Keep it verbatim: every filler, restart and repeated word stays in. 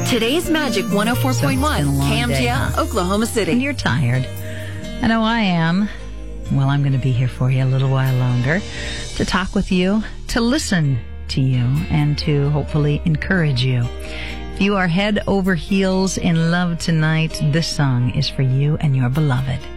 Today's Magic one oh four point one, So it's been a long K M T L, day, huh? Oklahoma And City. you're tired. I know I am. Well, I'm going to be here for you a little while longer to talk with you, to listen to you, and to hopefully encourage you. If you are head over heels in love tonight, this song is for you and your beloved.